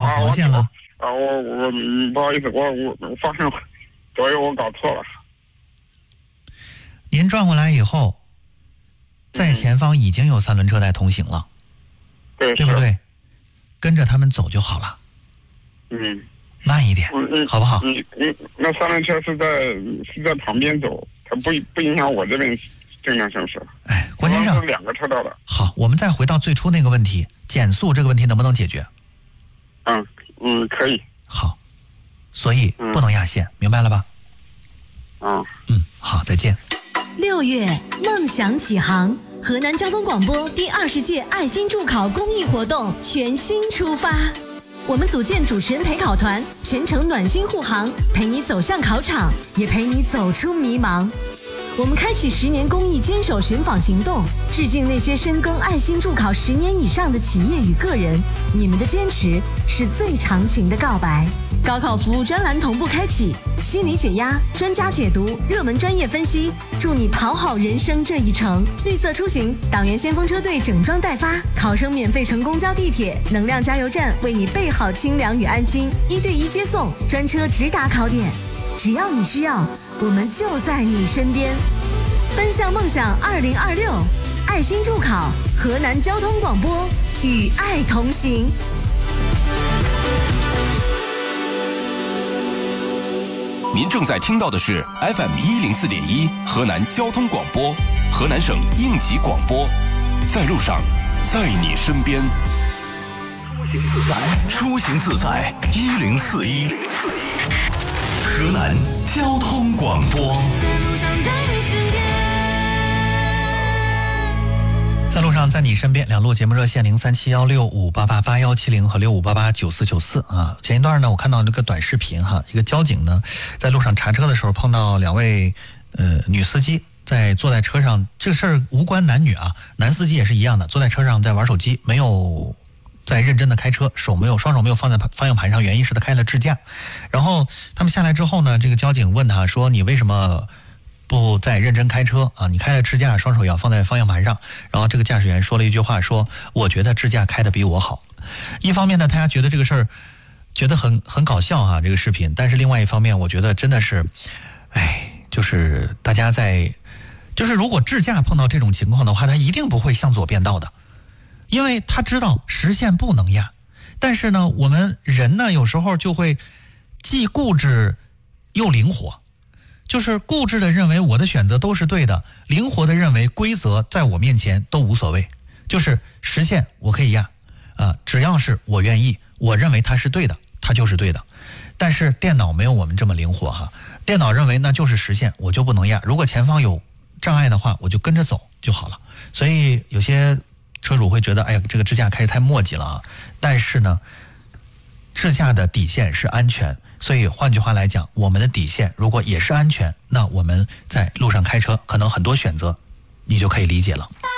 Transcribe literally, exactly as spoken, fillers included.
黄线了。 啊，我我不好意思，我我发现左右我搞错了。 您转过来以后，在前方已经有三轮车在通行了， 对， 对不对？跟着他们走就好了。 嗯， 慢一点， 嗯、 好不好？ 嗯嗯，那三轮车是在是在旁边走，它不不影响我这边正常行驶。 哎，关先生， 是两个车道的。 好，我们再回到最初那个问题，减速这个问题能不能解决？ 嗯嗯，可以。 好，所以不能压线，嗯、明白了吧？ 嗯嗯，好，再见。 六月，梦想启航，河南交通广播第二十届爱心助考公益活动全新出发。我们组建主持人陪考团，全程暖心护航，陪你走向考场，也陪你走出迷茫。我们开启十年公益坚守寻访行动，致敬那些深耕爱心助考十年以上的企业与个人，你们的坚持是最长情的告白。高考服务专栏同步开启，心理解压、专家解读、热门专业分析，祝你跑好人生这一程。绿色出行，党员先锋车队整装待发，考生免费乘公交地铁，能量加油站为你备好清凉与安心，一对一接送，专车直达考点。只要你需要，我们就在你身边。奔向梦想二零二六，爱心助考，河南交通广播与爱同行。 您正在听到的是 F M 一零四点一河南交通广播，河南省应急广播，在路上，在你身边。出行自在一零四一，河南交通广播。 在路上，在你身边，两路节目热线零三七幺六五八八八幺七零和六五八八九四九四啊。前一段呢，我看到那个短视频哈，一个交警呢在路上查车的时候碰到两位呃女司机在坐在车上，这个事儿无关男女啊，男司机也是一样的，坐在车上在玩手机，没有在认真的开车，手没有双手没有放在方向盘上，原因是他开了支架。然后他们下来之后呢，这个交警问他说：“你为什么不再认真开车啊？你开了支架，双手也要放在方向盘上。”然后这个驾驶员说了一句话，说：“我觉得支架开得比我好。”一方面呢，大家觉得这个事儿觉得很很搞笑啊，这个视频。但是另外一方面，我觉得真的是，哎，就是大家在，就是如果支架碰到这种情况的话，他一定不会向左变道的，因为他知道实线不能压。但是呢，我们人呢，有时候就会既固执又灵活。就是固执的认为我的选择都是对的，灵活的认为规则在我面前都无所谓。就是实线我可以压，啊，只要是我愿意，我认为它是对的，它就是对的。但是电脑没有我们这么灵活哈，电脑认为那就是实线，我就不能压。如果前方有障碍的话，我就跟着走就好了。所以有些车主会觉得，哎呀，这个支架开始太磨叽了啊。但是呢，支架的底线是安全。所以换句话来讲，我们的底线如果也是安全，那我们在路上开车可能很多选择你就可以理解了。